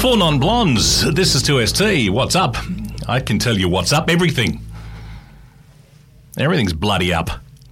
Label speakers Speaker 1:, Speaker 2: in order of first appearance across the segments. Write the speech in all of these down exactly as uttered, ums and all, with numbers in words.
Speaker 1: Four non-blondes. This is two S T. What's up? I can tell you what's up. Everything. Everything's bloody up.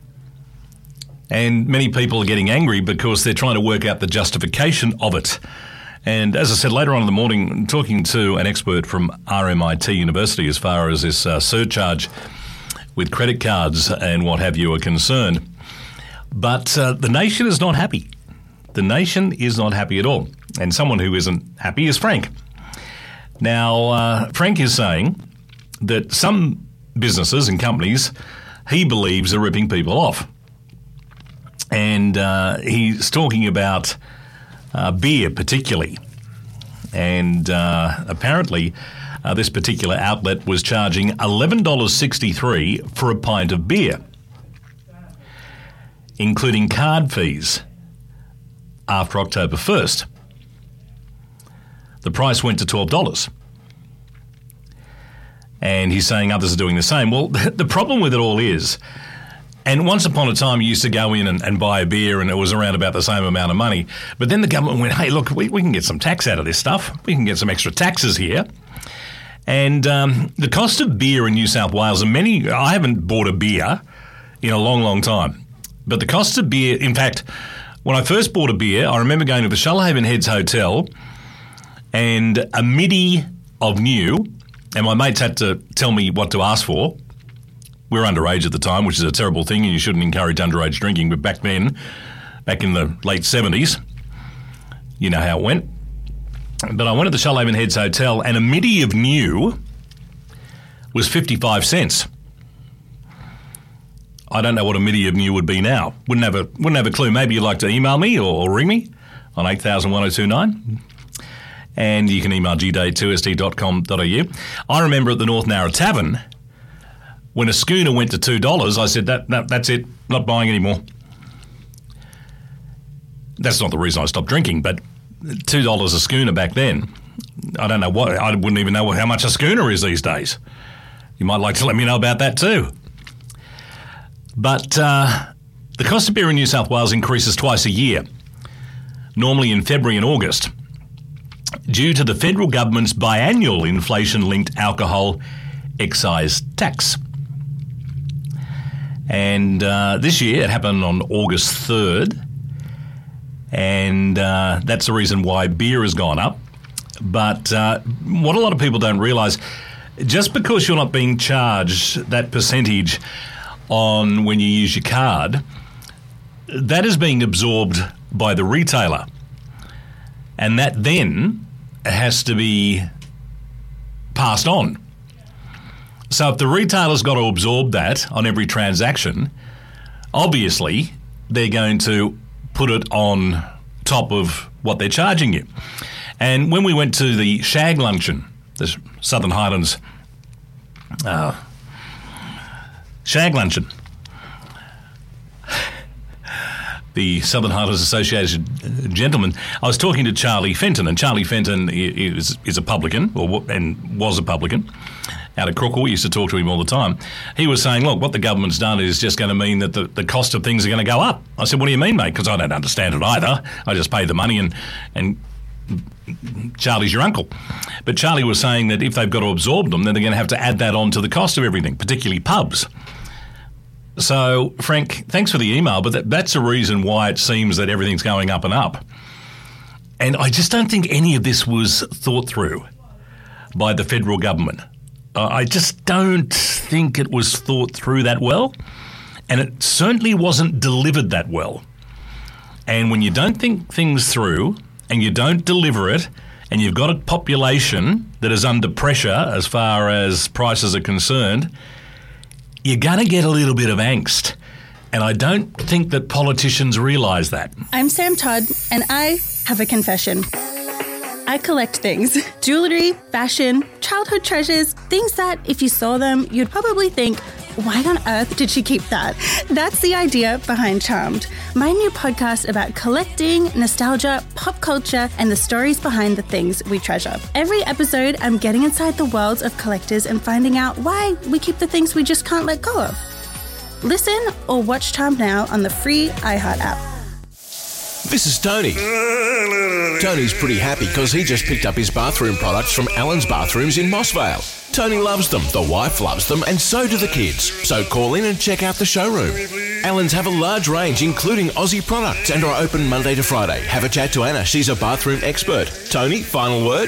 Speaker 1: And many people are getting angry because they're trying to work out the justification of it. And as I said, later on in the morning, talking to an expert from R M I T University as far as this uh, surcharge with credit cards and what have you are concerned. But uh, the nation is not happy. The nation is not happy at all. And someone who isn't happy is Frank. Now, uh, Frank is saying that some businesses and companies he believes are ripping people off. And uh, he's talking about uh, beer particularly. And uh, apparently uh, this particular outlet was charging eleven dollars sixty-three for a pint of beer, including card fees after October first. The price went to twelve dollars. And he's saying others are doing the same. Well, the problem with it all is, and once upon a time you used to go in and, and buy a beer and it was around about the same amount of money, but then the government went, hey, look, we, we can get some tax out of this stuff. We can get some extra taxes here. And um, the cost of beer in New South Wales, and many, I haven't bought a beer in a long, long time, but the cost of beer, in fact, when I first bought a beer, I remember going to the Shoalhaven Heads Hotel and a midi of new, and my mates had to tell me what to ask for. We were underage at the time, which is a terrible thing, and you shouldn't encourage underage drinking. But back then, back in the late seventies, you know how it went. But I went to the Shoalhaven Heads Hotel, and a midi of new was fifty-five cents. I don't know what a midi of new would be now. Wouldn't have a wouldn't have a clue. Maybe you'd like to email me or, or ring me on eight thousand one oh two nine. And you can email g day two s t dot com dot a u. I remember at the North Narra Tavern, when a schooner went to two dollars, I said, that, that that's it, not buying anymore. That's not the reason I stopped drinking, but two dollars a schooner back then, I don't know what, I wouldn't even know how much a schooner is these days. You might like to let me know about that too. But uh, the cost of beer in New South Wales increases twice a year, normally in February and August, due to the federal government's biannual inflation-linked alcohol excise tax. And uh, this year it happened on August third, and uh, that's the reason why beer has gone up. But uh, what a lot of people don't realise, just because you're not being charged that percentage on when you use your card, that is being absorbed by the retailer. And that then has to be passed on. So if the retailer's got to absorb that on every transaction, obviously they're going to put it on top of what they're charging you. And when we went to the Shag Luncheon, the Southern Highlands uh, Shag Luncheon, the Southern Highlands Association gentleman, I was talking to Charlie Fenton, and Charlie Fenton is, is a publican, or and was a publican, out of Crookle. We used to talk to him all the time. He was saying, look, what the government's done is just going to mean that the, the cost of things are going to go up. I said, what do you mean, mate? Because I don't understand it either. I just pay the money and and Charlie's your uncle. But Charlie was saying that if they've got to absorb them, then they're going to have to add that on to the cost of everything, particularly pubs. So, Frank, thanks for the email, but that, that's a reason why it seems that everything's going up and up. And I just don't think any of this was thought through by the federal government. Uh, I just don't think it was thought through that well, and it certainly wasn't delivered that well. And when you don't think things through and you don't deliver it, and you've got a population that is under pressure as far as prices are concerned, you're going to get a little bit of angst. And I don't think that politicians realise that.
Speaker 2: I'm Sam Todd, and I have a confession. I collect things. Jewellery, fashion, childhood treasures, things that if you saw them, you'd probably think, why on earth did she keep that? That's the idea behind Charmed, my new podcast about collecting, nostalgia, pop culture, and the stories behind the things we treasure. Every episode, I'm getting inside the worlds of collectors and finding out why we keep the things we just can't let go of. Listen or watch Charmed now on the free iHeart app.
Speaker 3: This is Tony. Tony's pretty happy because he just picked up his bathroom products from Alan's Bathrooms in Mossvale. Tony loves them, the wife loves them, and so do the kids. So call in and check out the showroom. Alan's have a large range, including Aussie products, and are open Monday to Friday. Have a chat to Anna. She's a bathroom expert. Tony, final word?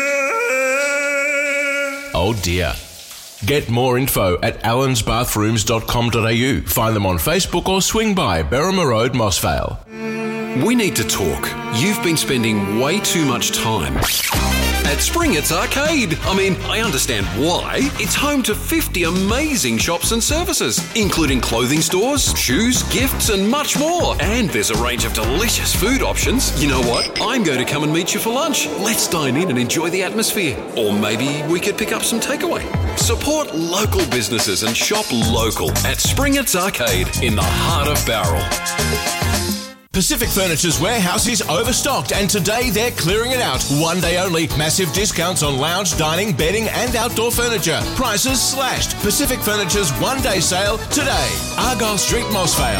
Speaker 3: Oh dear. Get more info at allans bathrooms dot com dot a u. Find them on Facebook or swing by Berrima Road, Mossvale.
Speaker 4: We need to talk. You've been spending way too much time at Springett's Arcade. I mean, I understand why. It's home to fifty amazing shops and services, including clothing stores, shoes, gifts, and much more. And there's a range of delicious food options. You know what? I'm going to come and meet you for lunch. Let's dine in and enjoy the atmosphere. Or maybe we could pick up some takeaway. Support local businesses and shop local at Springett's Arcade in the heart of Bowral.
Speaker 3: Pacific Furniture's warehouse is overstocked, and today they're clearing it out. One day only. Massive discounts on lounge, dining, bedding, and outdoor furniture. Prices slashed. Pacific Furniture's one-day sale today. Argyle Street, Mossvale.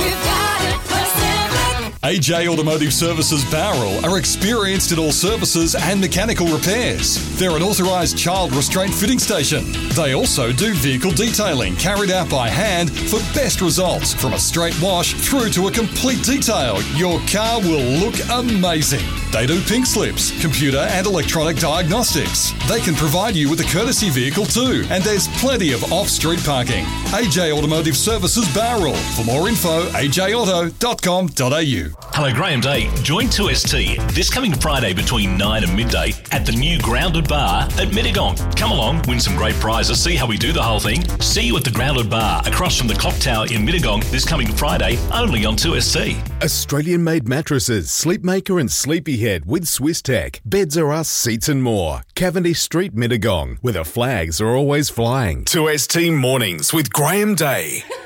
Speaker 5: A J Automotive Services Bowral are experienced in all services and mechanical repairs. They're an authorised child restraint fitting station. They also do vehicle detailing carried out by hand for best results. From a straight wash through to a complete detail, your car will look amazing. They do pink slips, computer and electronic diagnostics. They can provide you with a courtesy vehicle too, and there's plenty of off-street parking. A J Automotive Services Bowral. For more info, a j auto dot com dot a u.
Speaker 1: Hello, Graham Day. Join two S T this coming Friday between nine and midday at the new Grounded Bar at Mittagong. Come along, win some great prizes, see how we do the whole thing. See you at the Grounded Bar across from the Clock Tower in Mittagong this coming Friday, only on two S T.
Speaker 6: Australian-made mattresses, Sleepmaker and Sleepyhead with Swiss Tech. Beds are us, seats and more. Cavendish Street, Mittagong, where the flags are always flying. two S T Mornings with Graham Day.